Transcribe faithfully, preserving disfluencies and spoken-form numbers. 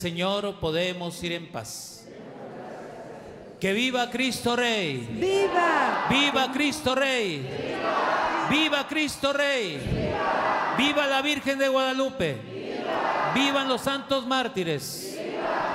Señor, podemos ir en paz. Que viva Cristo Rey. ¡Viva! ¡Viva Cristo Rey! ¡Viva, ¡Viva Cristo Rey! ¡Viva! ¡Viva la Virgen de Guadalupe! ¡Viva! ¡Vivan los santos mártires!